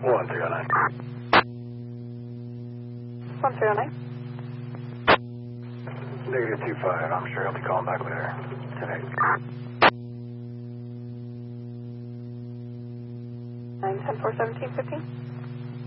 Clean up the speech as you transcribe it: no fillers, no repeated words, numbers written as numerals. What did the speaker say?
1309. 1309. Negative 25. I'm sure I'll be calling back later today. 910-417-15.